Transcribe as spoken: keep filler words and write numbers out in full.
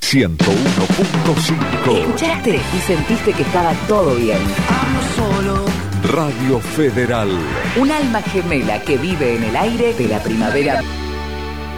ciento uno punto cinco. Escuchaste y sentiste que estaba todo bien. Radio Federal. Un alma gemela que vive en el aire de la primavera.